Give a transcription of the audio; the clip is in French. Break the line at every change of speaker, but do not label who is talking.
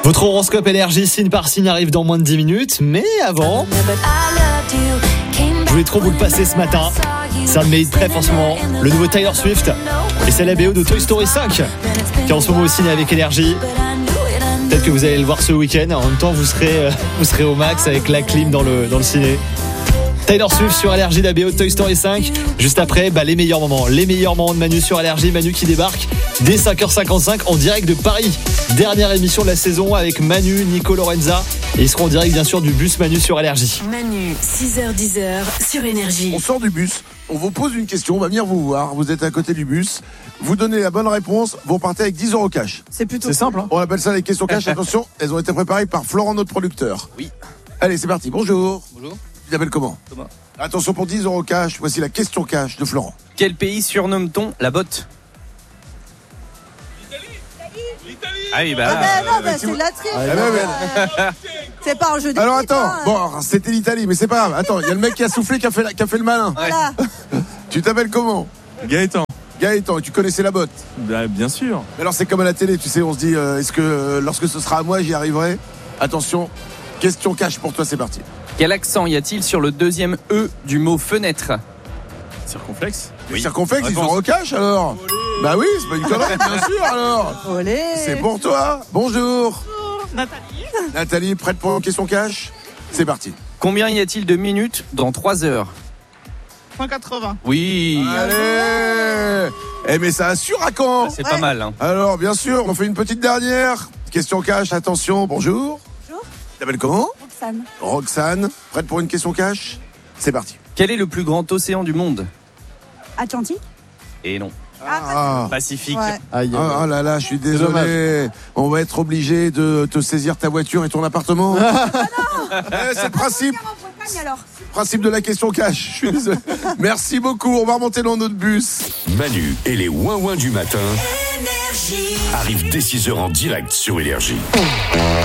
Votre horoscope énergie signe par signe arrive dans moins de 10 minutes. Mais avant, je voulais trop vous le passer ce matin. C'est un de mes hits préf en ce moment. Le nouveau Taylor Swift. Et c'est la BO de Toy Story 5 qui est en ce moment au ciné avec énergie. Peut-être que vous allez le voir ce week-end. En même temps, vous serez au max avec la clim dans le ciné. Taylor Swift sur Allergie, la BO de Toy Story 5. Juste après, les meilleurs moments de Manu sur Allergie. Manu qui débarque dès 5h55 en direct de Paris. Dernière émission de la saison avec Manu, Nico, Lorenza. Et ils seront en direct bien sûr du bus Manu sur Allergie.
Manu, 6h-10h sur Énergie.
On sort du bus, on vous pose une question, on va venir vous voir. Vous êtes à côté du bus, vous donnez la bonne réponse, vous repartez avec 10 € cash.
C'est simple. Hein.
On appelle ça les questions cash. Attention, elles ont été préparées par Florent, notre producteur.
Oui.
Allez, c'est parti. Bonjour.
Bonjour.
Tu t'appelles comment?
Thomas.
Attention pour 10 € cash, voici la question cash de Florent.
Quel pays surnomme-t-on la botte? Ah oui,
C'est la triche. C'est pas un jeu de
Alors
type,
attends,
hein.
bon, c'était l'Italie, mais c'est pas grave. Attends, il y a le mec qui a soufflé, qui a fait le malin.
Voilà.
Tu t'appelles comment?
Gaëtan.
Gaëtan, et tu connaissais la botte?
Bien sûr.
Alors c'est comme à la télé, tu sais, on se dit, est-ce que lorsque ce sera à moi, j'y arriverai? Attention, question cash pour toi, c'est parti.
Quel accent y a-t-il sur le deuxième E du mot fenêtre?
Circonflexe.
Les circonflexes, ils sont au cash alors? Bah oui, c'est pas une connerie, bien sûr alors.
Olé.
C'est pour toi. Bonjour. Nathalie, prête pour une question cash? C'est parti.
Combien y a-t-il de minutes dans 3 heures?
180.
Oui.
Allez. Eh mais ça assure à quand?
C'est pas mal, hein.
Alors bien sûr, on fait une petite dernière. Question cash, attention, bonjour.
Bonjour.
Tu t'appelles comment?
Roxane.
Roxane, prête pour une question cash? C'est parti.
Quel est le plus grand océan du monde?
Atlantique.
Et non.
Pacifique.
Ouais.
Oh là là, je suis désolé. On va être obligé de te saisir ta voiture et ton appartement. C'est le principe. Principe de la question cash. Je suis désolé. Merci beaucoup. On va remonter dans notre bus.
Manu et les ouin-ouin du matin arrivent dès 6h en direct sur Énergie.